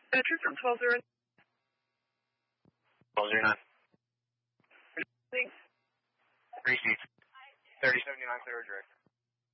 True from 12-0. 1209. Thanks. 3 seats. 3079 clear direct.